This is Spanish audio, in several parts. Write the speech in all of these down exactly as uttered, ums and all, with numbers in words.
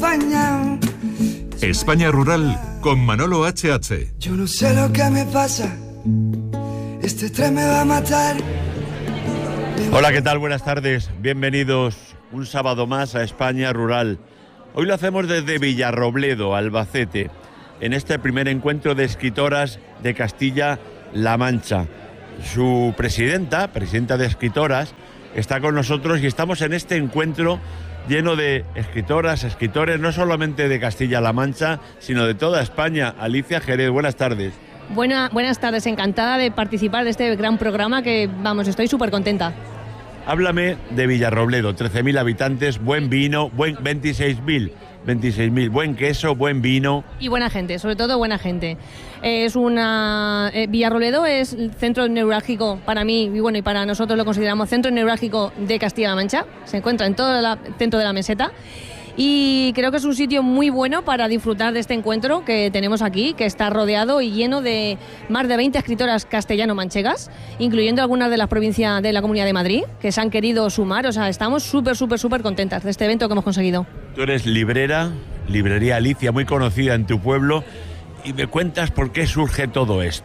España. España Rural con Manolo H H. Yo no sé lo que me pasa, este tren me va a matar. Hola, ¿qué tal? Buenas tardes. Bienvenidos un sábado más a España Rural. Hoy lo hacemos desde Villarrobledo, Albacete, en este primer encuentro de escritoras de Castilla-La Mancha. Su presidenta, presidenta de escritoras, está con nosotros y estamos en este encuentro lleno de escritoras, escritores, no solamente de Castilla-La Mancha, sino de toda España. Alicia Jerez, buenas tardes. Buena, buenas tardes, encantada de participar de este gran programa que, vamos, estoy súper contenta. Háblame de Villarrobledo, trece mil habitantes, buen vino, buen veintiséis mil, veintiséis mil, buen queso, buen vino. Y buena gente, sobre todo buena gente. Es una... Eh, Villarrobledo es el centro neurálgico para mí, y bueno, y para nosotros lo consideramos centro neurálgico de Castilla-La Mancha. Se encuentra en todo el centro de la meseta. Y creo que es un sitio muy bueno para disfrutar de este encuentro que tenemos aquí, que está rodeado y lleno de más de veinte escritoras castellano-manchegas, incluyendo algunas de las provincias de la Comunidad de Madrid, que se han querido sumar. O sea, estamos súper, súper, súper contentas de este evento que hemos conseguido. Tú eres librera, Librería Alicia, muy conocida en tu pueblo, y me cuentas por qué surge todo esto.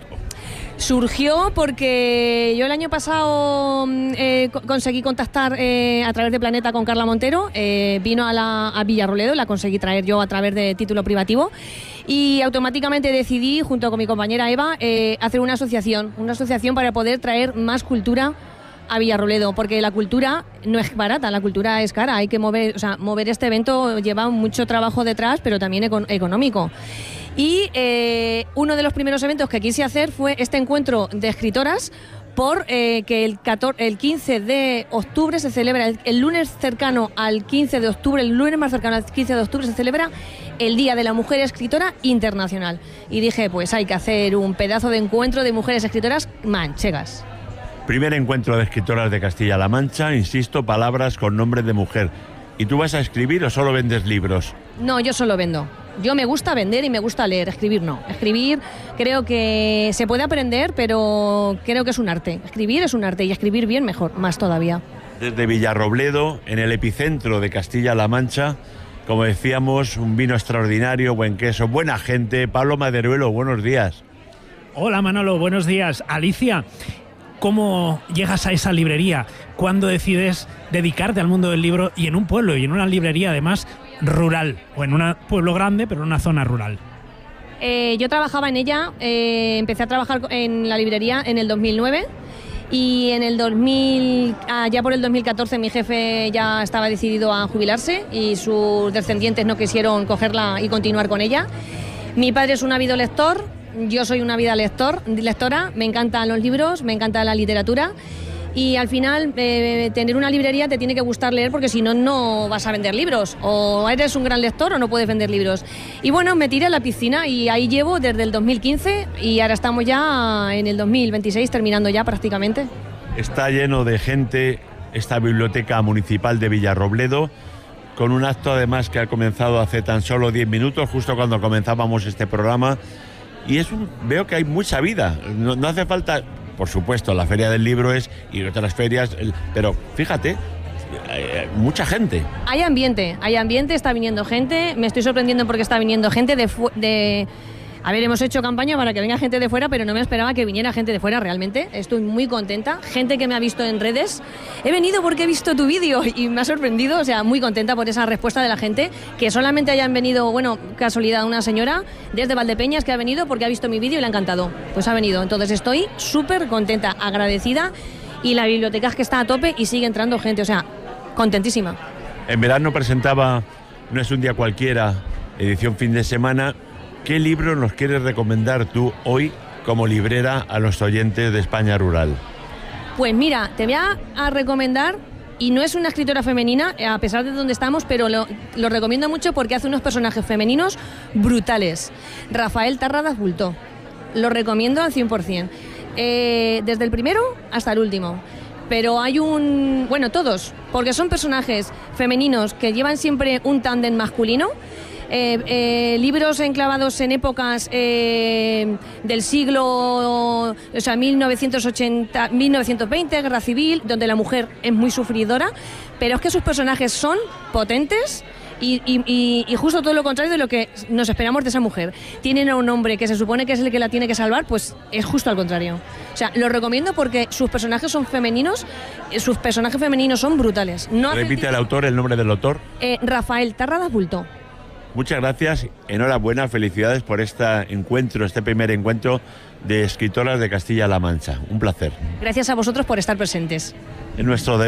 Surgió porque yo el año pasado eh, conseguí contactar eh, a través de Planeta con Carla Montero, eh, vino a, la, a Villarrobledo, la conseguí traer yo a través de título privativo y automáticamente decidí, junto con mi compañera Eva, eh, hacer una asociación, una asociación para poder traer más cultura a Villarrobledo, porque la cultura no es barata, la cultura es cara, hay que mover, o sea, mover este evento lleva mucho trabajo detrás, pero también econ- económico. Y eh, uno de los primeros eventos que quise hacer fue este encuentro de escritoras, por eh, que el, catorce, el quince de octubre se celebra, el, el lunes cercano al quince de octubre, el lunes más cercano al quince de octubre se celebra el Día de la Mujer Escritora Internacional. Y dije, pues hay que hacer un pedazo de encuentro de mujeres escritoras manchegas. Primer encuentro de escritoras de Castilla-La Mancha, insisto, palabras con nombre de mujer. ¿Y tú vas a escribir o solo vendes libros? No, yo solo vendo. Yo me gusta vender y me gusta leer, escribir no. Escribir creo que se puede aprender, pero creo que es un arte. Escribir es un arte y escribir bien mejor, más todavía. Desde Villarrobledo, en el epicentro de Castilla-La Mancha, como decíamos, un vino extraordinario, buen queso, buena gente. Pablo Maderuelo, buenos días. Hola Manolo, buenos días. Alicia, ¿cómo llegas a esa librería? ¿Cuándo decides dedicarte al mundo del libro y en un pueblo y en una librería además rural, o en un pueblo grande pero en una zona rural? Eh, yo trabajaba en ella, eh, empecé a trabajar en la librería en el dos mil nueve y en el dos mil, ah, ya por el dos mil catorce mi jefe ya estaba decidido a jubilarse y sus descendientes no quisieron cogerla y continuar con ella. Mi padre es un ávido lector, yo soy una ávida lector, lectora, me encantan los libros, me encanta la literatura. Y al final, eh, tener una librería te tiene que gustar leer porque si no, no vas a vender libros. O eres un gran lector o no puedes vender libros. Y bueno, me tiré a la piscina y ahí llevo desde el dos mil quince y ahora estamos ya en el dos mil veintiséis, terminando ya prácticamente. Está lleno de gente esta biblioteca municipal de Villarrobledo, con un acto además que ha comenzado hace tan solo diez minutos, justo cuando comenzábamos este programa. Y es un, veo que hay mucha vida, no, no hace falta... Por supuesto, la Feria del Libro es, y otras ferias, pero fíjate, eh, mucha gente. Hay ambiente, hay ambiente, está viniendo gente, me estoy sorprendiendo porque está viniendo gente de... Fu- de A ver, hemos hecho campaña para que venga gente de fuera, pero no me esperaba que viniera gente de fuera realmente. Estoy muy contenta. Gente que me ha visto en redes. He venido porque he visto tu vídeo y me ha sorprendido. O sea, muy contenta por esa respuesta de la gente. Que solamente hayan venido, bueno, casualidad, una señora desde Valdepeñas que ha venido porque ha visto mi vídeo y le ha encantado. Pues ha venido. Entonces estoy súper contenta, agradecida. Y la biblioteca es que está a tope y sigue entrando gente. O sea, contentísima. En verano presentaba No es un día cualquiera, edición fin de semana. ¿Qué libro nos quieres recomendar tú hoy como librera a los oyentes de España Rural? Pues mira, te voy a, a recomendar, y no es una escritora femenina, a pesar de donde estamos, pero lo, lo recomiendo mucho porque hace unos personajes femeninos brutales. Rafael Tarradas Bultó. Lo recomiendo al cien por ciento. Eh, desde el primero hasta el último. Pero hay un... Bueno, todos, porque son personajes femeninos que llevan siempre un tándem masculino. Eh, eh, libros enclavados en épocas eh, del siglo, o sea, mil novecientos ochenta, mil novecientos veinte, Guerra Civil, donde la mujer es muy sufridora, pero es que sus personajes son potentes Y, y, y, y justo todo lo contrario de lo que nos esperamos de esa mujer. Tienen a un hombre que se supone que es el que la tiene que salvar, pues es justo al contrario. O sea, lo recomiendo porque sus personajes son femeninos, sus personajes femeninos son brutales. No Repite el autor, el nombre del autor. Eh, Rafael Tarradas Bulto. Muchas gracias, enhorabuena, felicidades por este encuentro, este primer encuentro de escritoras de Castilla-La Mancha. Un placer. Gracias a vosotros por estar presentes. En nuestro deber